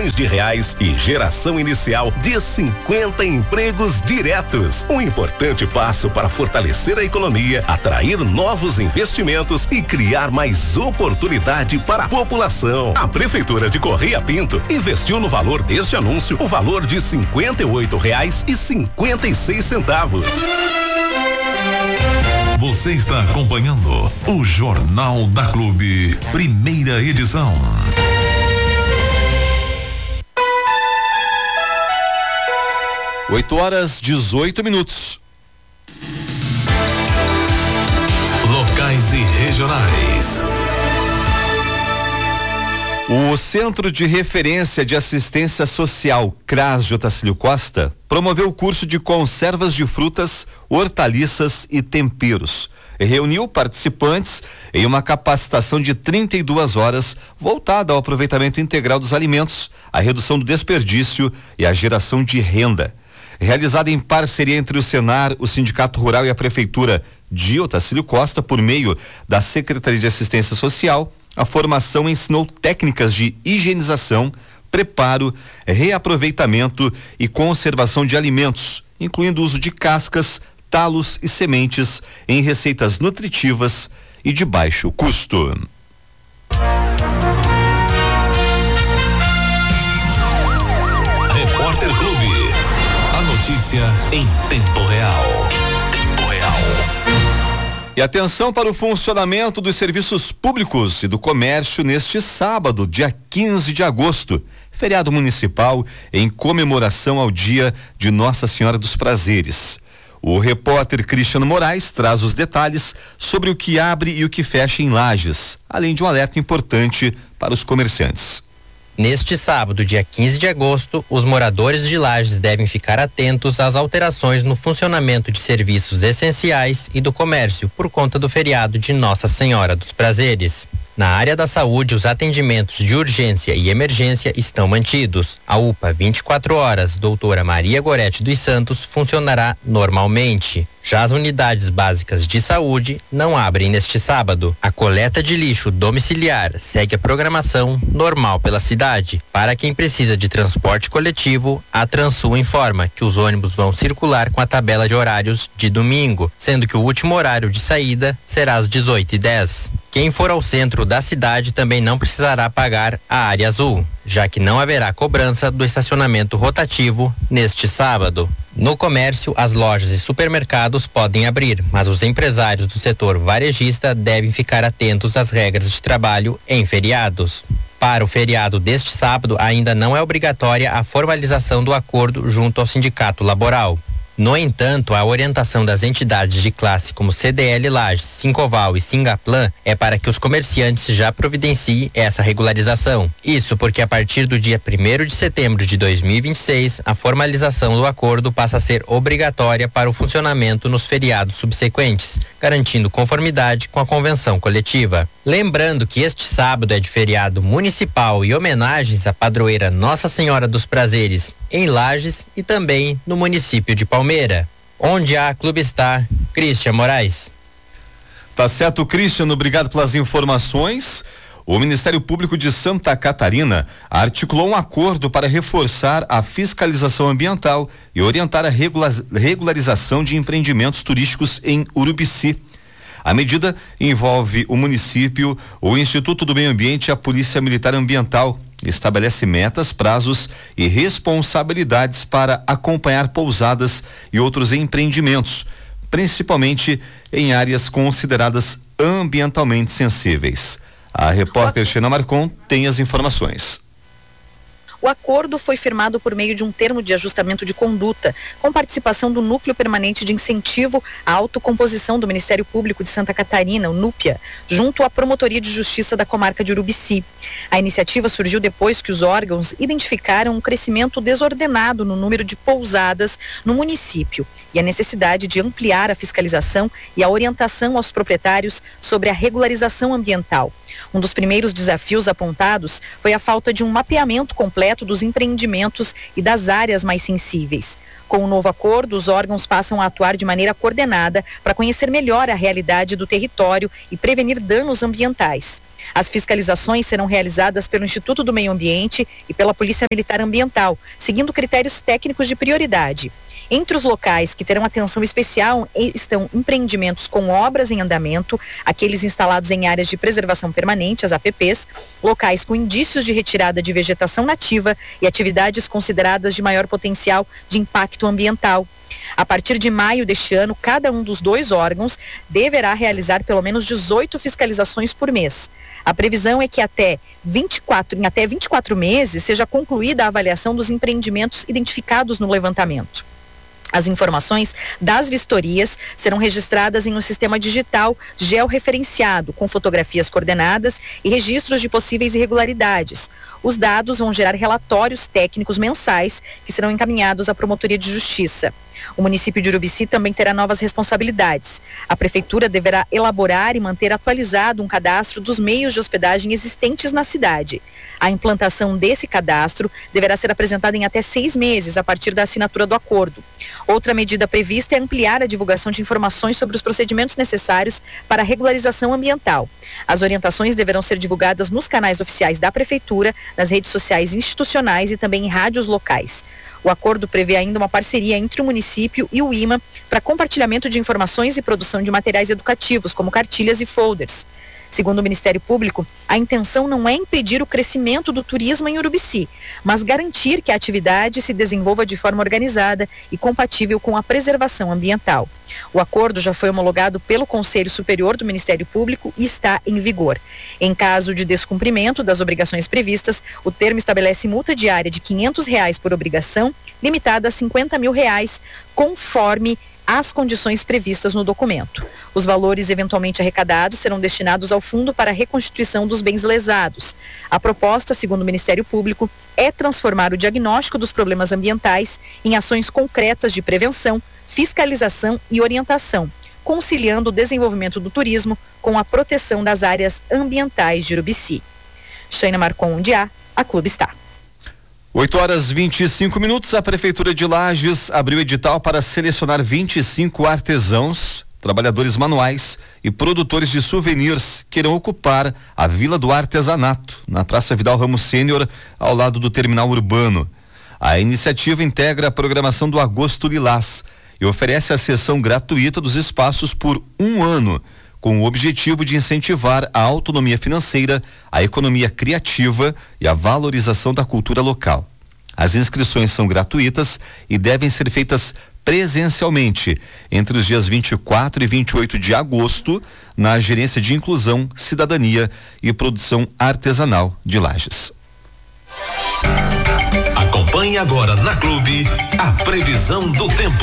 milhões de reais e geração inicial de 50 empregos diretos. Um importante passo para fortalecer a economia, atrair novos investimentos e criar mais oportunidade para a população. A Prefeitura de Correia Pinto investiu no valor deste anúncio o valor de R$58,56. Você está acompanhando o Jornal da Clube, primeira edição. 8h18. Locais e regionais. O Centro de Referência de Assistência Social, CRAS de Otacílio Costa, promoveu o curso de conservas de frutas, hortaliças e temperos. Reuniu participantes em uma capacitação de 32 horas voltada ao aproveitamento integral dos alimentos, a redução do desperdício e a geração de renda. Realizada em parceria entre o Senar, o Sindicato Rural e a Prefeitura de Otacílio Costa, por meio da Secretaria de Assistência Social, a formação ensinou técnicas de higienização, preparo, reaproveitamento e conservação de alimentos, incluindo o uso de cascas, talos e sementes em receitas nutritivas e de baixo custo. Repórter Clube. A notícia em tempo real. E atenção para o funcionamento dos serviços públicos e do comércio neste sábado, dia 15 de agosto, feriado municipal em comemoração ao dia de Nossa Senhora dos Prazeres. O repórter Cristiano Moraes traz os detalhes sobre o que abre e o que fecha em Lages, além de um alerta importante para os comerciantes. Neste sábado, dia 15 de agosto, os moradores de Lages devem ficar atentos às alterações no funcionamento de serviços essenciais e do comércio por conta do feriado de Nossa Senhora dos Prazeres. Na área da saúde, os atendimentos de urgência e emergência estão mantidos. A UPA 24 horas, doutora Maria Gorete dos Santos, funcionará normalmente. Já as unidades básicas de saúde não abrem neste sábado. A coleta de lixo domiciliar segue a programação normal pela cidade. Para quem precisa de transporte coletivo, a Transul informa que os ônibus vão circular com a tabela de horários de domingo, sendo que o último horário de saída será às 18h10. Quem for ao centro da cidade também não precisará pagar a área azul, já que não haverá cobrança do estacionamento rotativo neste sábado. No comércio, as lojas e supermercados podem abrir, mas os empresários do setor varejista devem ficar atentos às regras de trabalho em feriados. Para o feriado deste sábado, ainda não é obrigatória a formalização do acordo junto ao sindicato laboral. No entanto, a orientação das entidades de classe como CDL Lages, Sincoval e Singaplan é para que os comerciantes já providenciem essa regularização. Isso porque a partir do dia 1º de setembro de 2026, a formalização do acordo passa a ser obrigatória para o funcionamento nos feriados subsequentes, garantindo conformidade com a convenção coletiva. Lembrando que este sábado é de feriado municipal e homenagens à padroeira Nossa Senhora dos Prazeres em Lages e também no município de Palmeira, onde a Clube está Cristian Moraes. Tá certo, Cristiano, obrigado pelas informações. O Ministério Público de Santa Catarina articulou um acordo para reforçar a fiscalização ambiental e orientar a regularização de empreendimentos turísticos em Urubici. A medida envolve o município, o Instituto do Meio Ambiente e a Polícia Militar Ambiental. Estabelece metas, prazos e responsabilidades para acompanhar pousadas e outros empreendimentos, principalmente em áreas consideradas ambientalmente sensíveis. A repórter Xena Marcon tem as informações. O acordo foi firmado por meio de um termo de ajustamento de conduta, com participação do Núcleo Permanente de Incentivo à Autocomposição do Ministério Público de Santa Catarina, o NUPIA, junto à Promotoria de Justiça da Comarca de Urubici. A iniciativa surgiu depois que os órgãos identificaram um crescimento desordenado no número de pousadas no município e a necessidade de ampliar a fiscalização e a orientação aos proprietários sobre a regularização ambiental. Um dos primeiros desafios apontados foi a falta de um mapeamento completo completo dos empreendimentos e das áreas mais sensíveis. Com o novo acordo, os órgãos passam a atuar de maneira coordenada para conhecer melhor a realidade do território e prevenir danos ambientais. As fiscalizações serão realizadas pelo Instituto do Meio Ambiente e pela Polícia Militar Ambiental, seguindo critérios técnicos de prioridade. Entre os locais que terão atenção especial estão empreendimentos com obras em andamento, aqueles instalados em áreas de preservação permanente, as APPs, locais com indícios de retirada de vegetação nativa e atividades consideradas de maior potencial de impacto ambiental. A partir de maio deste ano, cada um dos 2 órgãos deverá realizar pelo menos 18 fiscalizações por mês. A previsão é que em até 24 meses seja concluída a avaliação dos empreendimentos identificados no levantamento. As informações das vistorias serão registradas em um sistema digital georreferenciado, com fotografias coordenadas e registros de possíveis irregularidades. Os dados vão gerar relatórios técnicos mensais que serão encaminhados à Promotoria de Justiça. O município de Urubici também terá novas responsabilidades. A prefeitura deverá elaborar e manter atualizado um cadastro dos meios de hospedagem existentes na cidade. A implantação desse cadastro deverá ser apresentada em até 6 meses a partir da assinatura do acordo. Outra medida prevista é ampliar a divulgação de informações sobre os procedimentos necessários para a regularização ambiental. As orientações deverão ser divulgadas nos canais oficiais da prefeitura, nas redes sociais institucionais e também em rádios locais. O acordo prevê ainda uma parceria entre o município e o IMA para compartilhamento de informações e produção de materiais educativos, como cartilhas e folders. Segundo o Ministério Público, a intenção não é impedir o crescimento do turismo em Urubici, mas garantir que a atividade se desenvolva de forma organizada e compatível com a preservação ambiental. O acordo já foi homologado pelo Conselho Superior do Ministério Público e está em vigor. Em caso de descumprimento das obrigações previstas, o termo estabelece multa diária de R$500 por obrigação, limitada a R$50 mil, conforme as condições previstas no documento. Os valores eventualmente arrecadados serão destinados ao Fundo para a Reconstituição dos Bens Lesados. A proposta, segundo o Ministério Público, é transformar o diagnóstico dos problemas ambientais em ações concretas de prevenção, fiscalização e orientação, conciliando o desenvolvimento do turismo com a proteção das áreas ambientais de Urubici. Shaina Marcon, a Clube está. 8h25. A Prefeitura de Lages abriu edital para selecionar 25 artesãos, trabalhadores manuais e produtores de souvenirs que irão ocupar a Vila do Artesanato, na Praça Vidal Ramos Sênior, ao lado do terminal urbano. A iniciativa integra a programação do Agosto Lilás e oferece a cessão gratuita dos espaços por 1 ano, com o objetivo de incentivar a autonomia financeira, a economia criativa e a valorização da cultura local. As inscrições são gratuitas e devem ser feitas presencialmente entre os dias 24 e 28 de agosto na Gerência de Inclusão, Cidadania e Produção Artesanal de Lages. Acompanhe agora na Clube a previsão do tempo.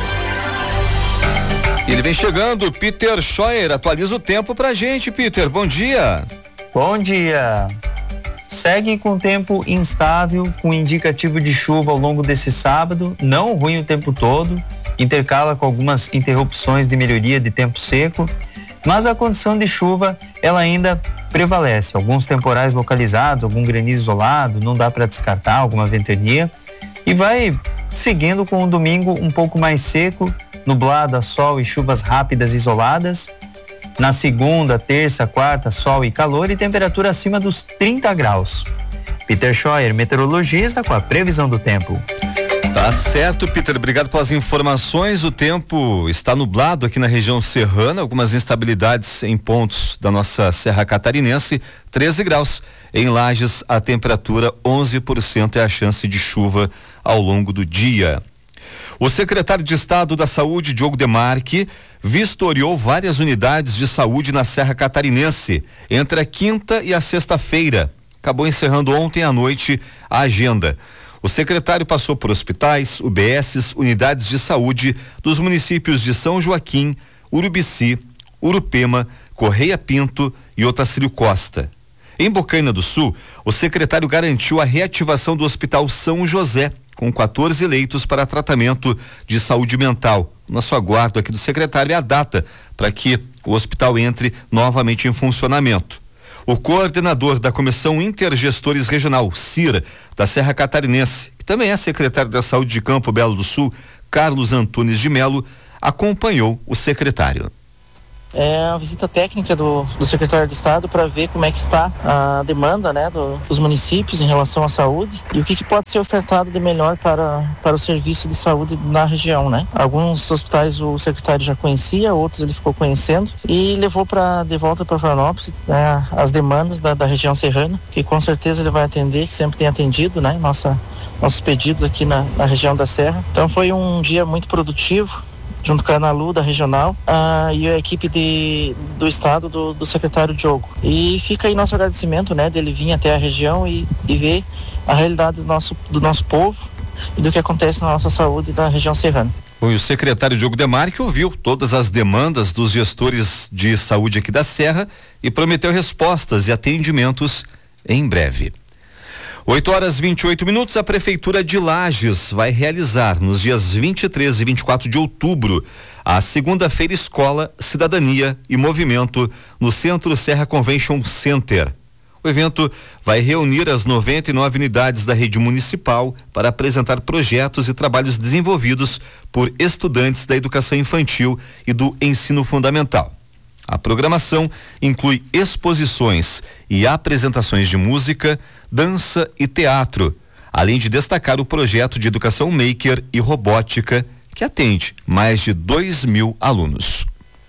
Ele vem chegando, Peter Scheuer, atualiza o tempo pra gente, Peter, bom dia. Bom dia. Segue com tempo instável, com indicativo de chuva ao longo desse sábado, não ruim o tempo todo, intercala com algumas interrupções de melhoria de tempo seco, mas a condição de chuva, ela ainda prevalece. Alguns temporais localizados, algum granizo isolado, não dá para descartar, alguma ventania, e vai seguindo com o domingo um pouco mais seco, nublado a sol e chuvas rápidas isoladas. Na segunda, terça, quarta, sol e calor e temperatura acima dos 30 graus. Peter Scheuer, meteorologista, com a previsão do tempo. Tá certo, Peter, obrigado pelas informações. O tempo está nublado aqui na região serrana, algumas instabilidades em pontos da nossa Serra Catarinense, 13 graus. Em Lages, a temperatura 11% é a chance de chuva ao longo do dia. O secretário de Estado da Saúde, Diogo Demarque, vistoriou várias unidades de saúde na Serra Catarinense entre a quinta e a sexta-feira. Acabou encerrando ontem à noite a agenda. O secretário passou por hospitais, UBSs, unidades de saúde dos municípios de São Joaquim, Urubici, Urupema, Correia Pinto e Otacílio Costa. Em Bocaina do Sul, o secretário garantiu a reativação do Hospital São José, com 14 leitos para tratamento de saúde mental. Nosso aguardo aqui do secretário é a data para que o hospital entre novamente em funcionamento. O coordenador da Comissão Intergestores Regional, CIR, da Serra Catarinense, que também é secretário da Saúde de Campo Belo do Sul, Carlos Antunes de Melo, acompanhou o secretário. É a visita técnica do secretário de Estado para ver como é que está a demanda, né, dos municípios em relação à saúde e o que pode ser ofertado de melhor para o serviço de saúde na região, né? Alguns hospitais o secretário já conhecia, outros ele ficou conhecendo e levou de volta para Florianópolis, né, as demandas da região serrana, que com certeza ele vai atender, que sempre tem atendido, né, nossos pedidos aqui na região da Serra. Então foi um dia muito produtivo, junto com a Analu da regional e a equipe do estado do secretário Diogo. E fica aí nosso agradecimento, né, dele vir até a região e ver a realidade do nosso povo e do que acontece na nossa saúde da região serrana. O secretário Diogo Demarque ouviu todas as demandas dos gestores de saúde aqui da Serra e prometeu respostas e atendimentos em breve. 8h28, a Prefeitura de Lages vai realizar nos dias 23 e 24 de outubro a segunda-feira Escola, Cidadania e Movimento no Centro Serra Convention Center. O evento vai reunir as 99 unidades da rede municipal para apresentar projetos e trabalhos desenvolvidos por estudantes da educação infantil e do ensino fundamental. A programação inclui exposições e apresentações de música, dança e teatro, além de destacar o projeto de educação maker e robótica, que atende mais de 2.000 alunos.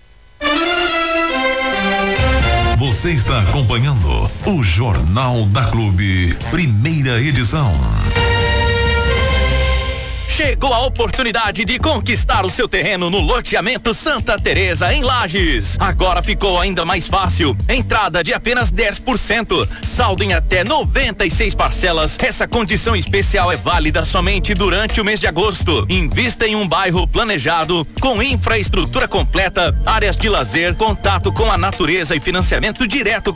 Você está acompanhando o Jornal da Clube, primeira edição. Chegou a oportunidade de conquistar o seu terreno no loteamento Santa Teresa, em Lages. Agora ficou ainda mais fácil. Entrada de apenas 10%. Saldo em até 96 parcelas. Essa condição especial é válida somente durante o mês de agosto. Invista em um bairro planejado, com infraestrutura completa, áreas de lazer, contato com a natureza e financiamento direto